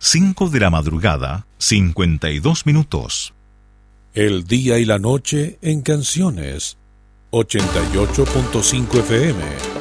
5 de la madrugada, 52 minutos. El día y la noche en canciones. 88.5 FM.